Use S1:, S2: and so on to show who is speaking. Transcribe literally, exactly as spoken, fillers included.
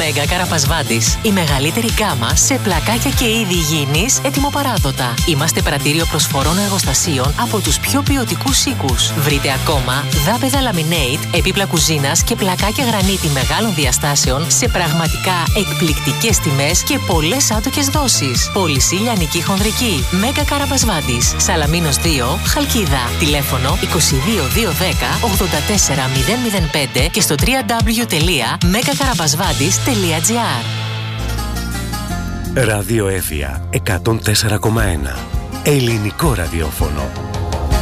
S1: Μέγα Καραπασβάντης. Η μεγαλύτερη γκάμα σε πλακάκια και είδη υγιεινής ετοιμοπαράδοτα. Είμαστε πρατήριο προσφορών εργοστασίων από τους πιο ποιοτικούς οίκους. Βρείτε ακόμα δάπεδα laminate, επίπλα κουζίνας και πλακάκια γρανίτη μεγάλων διαστάσεων σε πραγματικά εκπληκτικές τιμές και πολλές άτοκες δόσεις. Πώληση λιανική χονδρική. Μέγα Καραπασβάντης. Σαλαμίνος δύο, Χαλκίδα. Τηλέφωνο είκοσι δύο δύο δέκα ογδόντα τέσσερα μηδέν μηδέν πέντε και στο double-u double-u double-u τελεία μέγα καραπασβάντης τελεία τζι άρ.
S2: Ραδιοέφυα εκατόν τέσσερα κόμμα ένα. Ελληνικό ραδιόφωνο.